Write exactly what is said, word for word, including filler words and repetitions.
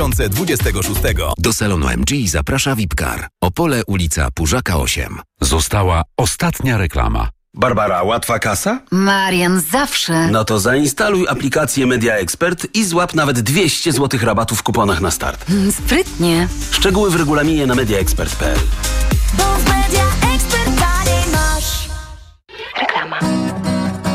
tysiące dwudziestego szóstego. Do salonu M G zaprasza V I P Car. Opole, ulica Pużaka osiem. Została ostatnia reklama. Barbara, łatwa kasa? Marian, zawsze. No to zainstaluj aplikację Media Expert i złap nawet dwieście złotych rabatu w kuponach na start. Sprytnie. Szczegóły w regulaminie na media expert kropka p l.